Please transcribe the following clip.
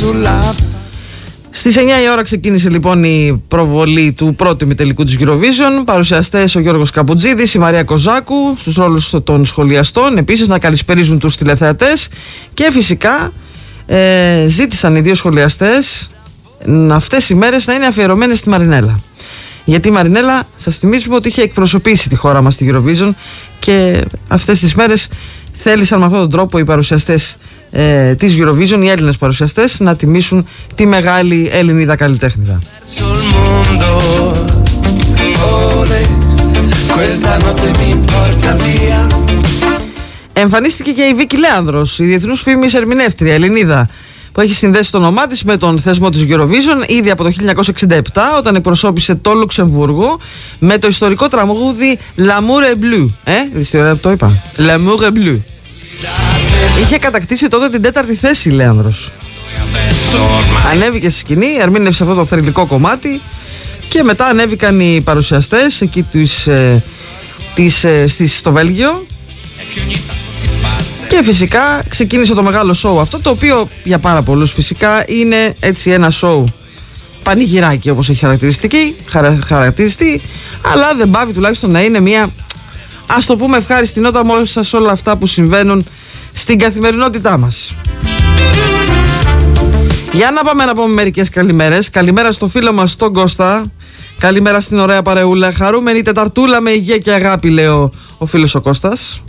Στις 9 η ώρα ξεκίνησε λοιπόν η προβολή του πρώτου ημιτελικού της Eurovision. Παρουσιαστές ο Γιώργος Καμπουτζίδης, η Μαρία Κοζάκου στους ρόλους των σχολιαστών. Επίσης να καλησπερίζουν τους τηλεθεατές. Και φυσικά ζήτησαν οι δύο σχολιαστές αυτές οι μέρες να είναι αφιερωμένες στη Μαρινέλα. Γιατί η Μαρινέλα, σας θυμίζουμε ότι είχε εκπροσωπήσει τη χώρα μας στη Eurovision και αυτές τις μέρες θέλησαν με αυτόν τον τρόπο οι παρουσιαστές της Eurovision, οι Έλληνες παρουσιαστές, να τιμήσουν τη μεγάλη Ελληνίδα καλλιτέχνηδα. Εμφανίστηκε και η Βίκη Λέανδρος, η διεθνούς φήμης ερμηνεύτρια Ελληνίδα, που έχει συνδέσει το όνομά της με τον θεσμό της Eurovision ήδη από το 1967, όταν εκπροσώπησε το Λουξεμβούργο με το ιστορικό τραγούδι L'amour est bleu. Το είπα. L'amour est bleu. Είχε κατακτήσει τότε την 4η θέση η Λέανδρος. Ανέβηκε στη σκηνή, ερμήνευσε αυτό το θρυλικό κομμάτι και μετά ανέβηκαν οι παρουσιαστές εκεί στο Βέλγιο. Και φυσικά ξεκίνησε το μεγάλο σοου αυτό, το οποίο για πάρα πολλούς φυσικά είναι έτσι ένα σοου πανηγυράκι, όπως έχει χαρακτηριστεί, αλλά δεν πάβει τουλάχιστον να είναι μια, ας το πούμε, ευχάριστη νότα μέσα σε όλα αυτά που συμβαίνουν στην καθημερινότητά μας. Για να πάμε να πούμε μερικές καλημέρες. Καλημέρα στο φίλο μας τον Κώστα. Καλημέρα στην ωραία παρεούλα. Χαρούμενη Τεταρτούλα με υγεία και αγάπη, λέει ο φίλος ο Κώστας.